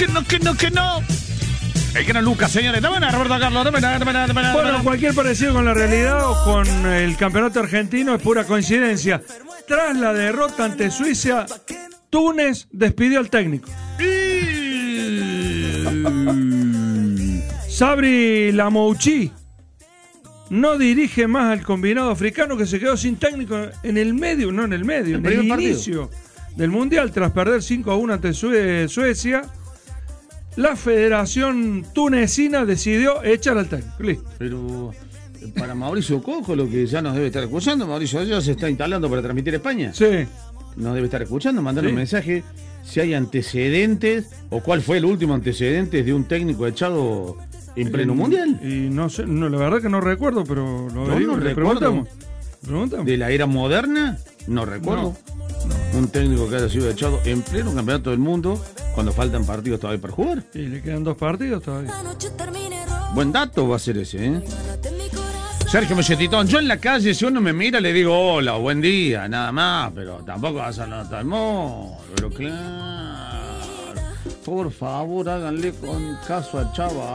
que no. El gran Lucas, señores. Dame a Roberto Carlos. Bueno, cualquier parecido con la realidad o con el campeonato argentino es pura coincidencia. Tras la derrota ante Suiza, Túnez despidió al técnico. Sabri Lamouchi no dirige más al combinado africano, que se quedó sin técnico en el medio, no en el medio, en el inicio del Mundial, tras perder 5-1 ante Suecia. La Federación Tunecina decidió echar al técnico. Listo. Pero para Mauricio Cojo, lo que ya nos debe estar escuchando, Mauricio ya se está instalando para transmitir España. Sí. Nos debe estar escuchando, mandarle un mensaje si hay antecedentes o cuál fue el último antecedente de un técnico echado en pleno mundial. Y no sé, no, la verdad que no recuerdo, pero no recuerdo. Preguntamos. ¿De la era moderna? No recuerdo. Un técnico que haya sido echado en pleno campeonato del mundo cuando faltan partidos todavía para jugar. Y le quedan 2 partidos todavía. Buen dato va a ser ese, ¿eh? Sergio Melletitón, yo en la calle, si uno me mira, le digo hola, buen día, nada más, pero tampoco vas a notar el modo. Pero claro, por favor, háganle con caso a Chava.